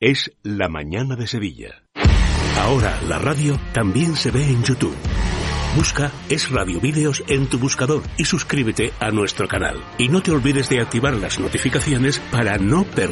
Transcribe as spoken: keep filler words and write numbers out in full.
es La Mañana de Sevilla. Ahora la radio también se ve en YouTube. Busca Es Radio Vídeos en tu buscador y suscríbete a nuestro canal. Y no te olvides de activar las notificaciones para no perder